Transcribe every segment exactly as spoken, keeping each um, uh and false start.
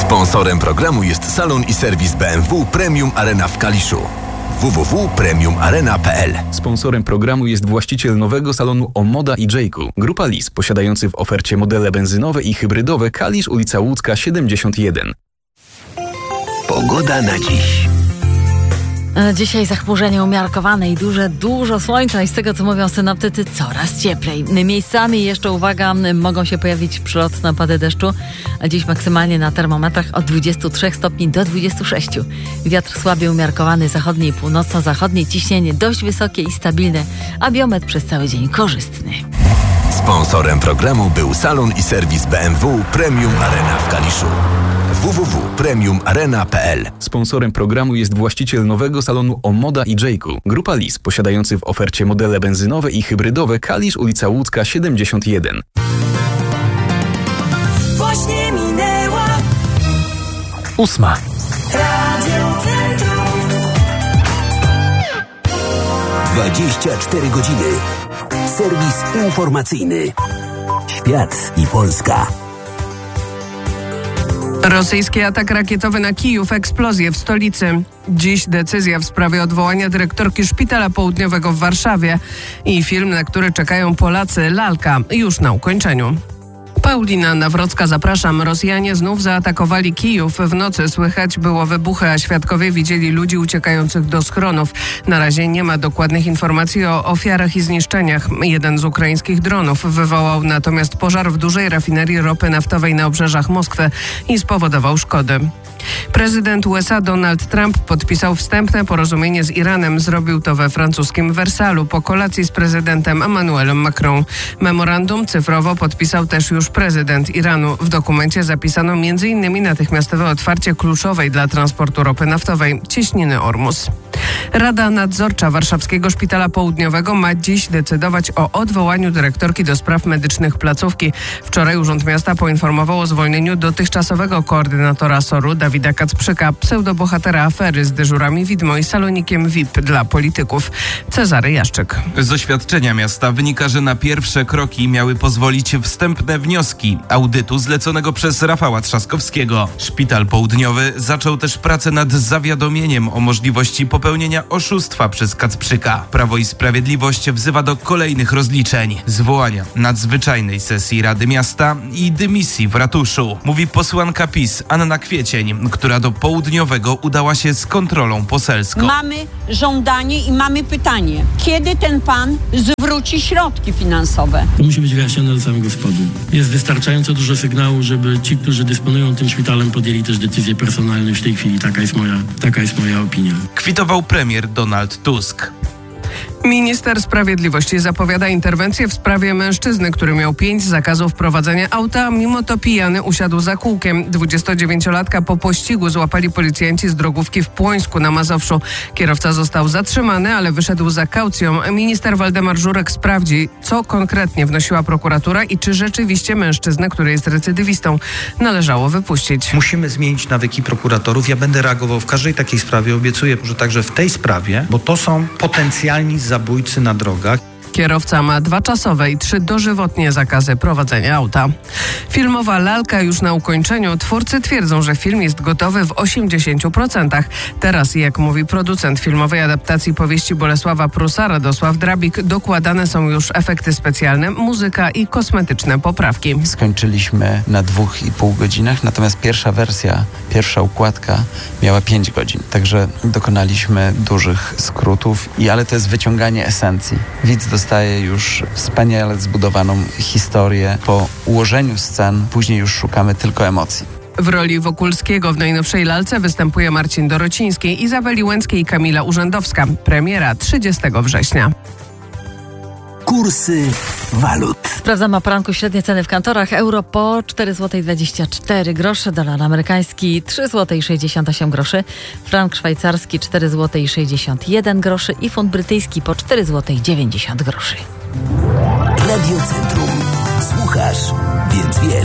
Sponsorem programu jest salon i serwis B M W Premium Arena w Kaliszu. w w w kropka premium arena kropka p l. Sponsorem programu jest właściciel nowego salonu Omoda i Jayku. Grupa Lis, posiadający w ofercie modele benzynowe i hybrydowe. Kalisz, ulica Łódzka siedemdziesiąt jeden. Pogoda na dziś. Dzisiaj zachmurzenie umiarkowane i duże, dużo słońca i z tego, co mówią synoptycy, coraz cieplej. Miejscami jeszcze, uwaga, mogą się pojawić przelotne opady deszczu, a dziś maksymalnie na termometrach od dwudziestu trzech stopni do dwudziestu sześciu. Wiatr słaby umiarkowany, zachodni i północno-zachodni, ciśnienie dość wysokie i stabilne, a biometr przez cały dzień korzystny. Sponsorem programu był salon i serwis B M W Premium Arena w Kaliszu. w w w kropka premium arena kropka p l. Sponsorem programu jest właściciel nowego salonu Omoda i Jayku. Grupa Lis, posiadający w ofercie modele benzynowe i hybrydowe. Kalisz, ulica Łódzka siedemdziesiąt jeden. Właśnie minęła Ósma. Radio Centrum. dwadzieścia cztery godziny. Serwis informacyjny. Świat i Polska. Rosyjski atak rakietowy na Kijów, eksplozje w stolicy. Dziś decyzja w sprawie odwołania dyrektorki Szpitala Południowego w Warszawie i film, na który czekają Polacy, Lalka, już na ukończeniu. Paulina Nawrocka, zapraszam. Rosjanie znów zaatakowali Kijów. W nocy słychać było wybuchy, a świadkowie widzieli ludzi uciekających do schronów. Na razie nie ma dokładnych informacji o ofiarach i zniszczeniach. Jeden z ukraińskich dronów wywołał natomiast pożar w dużej rafinerii ropy naftowej na obrzeżach Moskwy i spowodował szkody. Prezydent U S A Donald Trump podpisał wstępne porozumienie z Iranem. Zrobił to we francuskim Wersalu po kolacji z prezydentem Emmanuelem Macron. Memorandum cyfrowo podpisał też już prezydent Iranu. W dokumencie zapisano między innymi natychmiastowe otwarcie kluczowej dla transportu ropy naftowej cieśniny Ormus. Rada Nadzorcza Warszawskiego Szpitala Południowego ma dziś decydować o odwołaniu dyrektorki do spraw medycznych placówki. Wczoraj Urząd Miasta poinformował o zwolnieniu dotychczasowego koordynatora S O R-u Dawida Kacprzyka, pseudobohatera afery z dyżurami widmo i salonikiem V I P dla polityków. Cezary Jaszczyk. Z oświadczenia miasta wynika, że na pierwsze kroki miały pozwolić wstępne wnioski audytu zleconego przez Rafała Trzaskowskiego. Szpital Południowy zaczął też pracę nad zawiadomieniem o możliwości popełnienia oszustwa przez Kacprzyka. Prawo i Sprawiedliwość wzywa do kolejnych rozliczeń, zwołania nadzwyczajnej sesji Rady Miasta i dymisji w ratuszu, mówi posłanka PiS Anna Kwiecień, która do Południowego udała się z kontrolą poselską. Mamy żądanie i mamy pytanie, kiedy ten pan zwróci środki finansowe? To musi być wyjaśnione do samego spodu. Jest wystarczająco dużo sygnału, żeby ci, którzy dysponują tym szpitalem, podjęli też decyzje personalne już w tej chwili. Taka jest moja, taka jest moja opinia. Kwitował premier Donald Tusk. Minister Sprawiedliwości zapowiada interwencję w sprawie mężczyzny, który miał pięć zakazów prowadzenia auta, a mimo to pijany usiadł za kółkiem. dwudziestodziewięciolatka po pościgu złapali policjanci z drogówki w Płońsku na Mazowszu. Kierowca został zatrzymany, ale wyszedł za kaucją. Minister Waldemar Żurek sprawdzi, co konkretnie wnosiła prokuratura i czy rzeczywiście mężczyznę, który jest recydywistą, należało wypuścić. Musimy zmienić nawyki prokuratorów. Ja będę reagował w każdej takiej sprawie. Obiecuję, że także w tej sprawie, bo to są potencjalni zabójcy na drogach. Kierowca ma dwa czasowe i trzy dożywotnie zakazy prowadzenia auta. Filmowa Lalka już na ukończeniu. Twórcy twierdzą, że film jest gotowy w osiemdziesięciu procentach. Teraz, jak mówi producent filmowej adaptacji powieści Bolesława Prusa, Radosław Drabik, dokładane są już efekty specjalne, muzyka i kosmetyczne poprawki. Skończyliśmy na dwóch i pół godzinach, natomiast pierwsza wersja, pierwsza układka miała pięć godzin. Także dokonaliśmy dużych skrótów, i ale to jest wyciąganie esencji. Widz dostaje już wspaniale zbudowaną historię. Po ułożeniu scen później już szukamy tylko emocji. W roli Wokulskiego w najnowszej Lalce występuje Marcin Dorociński, Izabeli Łęckiej i Kamila Urzędowska. Premiera trzydziestego września. Kursy walut. Sprawdzamy o poranku średnie ceny w kantorach. Euro po cztery złote dwadzieścia cztery grosze, dolar amerykański trzy złote sześćdziesiąt osiem groszy, frank szwajcarski cztery złote sześćdziesiąt jeden groszy i funt brytyjski po cztery złote dziewięćdziesiąt groszy. Radio Centrum. Słuchasz, więc wiesz.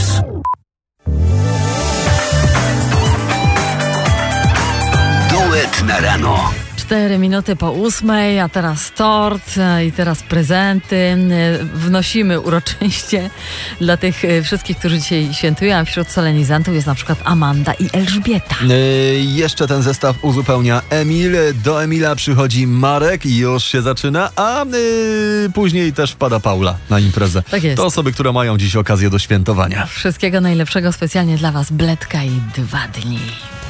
Duet na rano. Cztery minuty po ósmej, a teraz tort i teraz prezenty. Wnosimy uroczyście dla tych wszystkich, którzy dzisiaj świętują, a wśród solenizantów jest na przykład Amanda i Elżbieta. Yy, jeszcze ten zestaw uzupełnia Emil. Do Emila przychodzi Marek i już się zaczyna, a yy, później też wpada Paula na imprezę. Tak jest. To osoby, które mają dziś okazję do świętowania. Wszystkiego najlepszego specjalnie dla Was, Bledka i dwa dni.